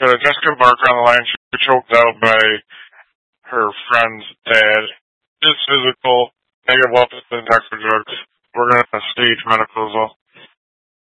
got Jessica Barker on the line. She was choked out by her friend's dad. It's physical, negative weapons and attack for drugs. We're going to stage medical as well.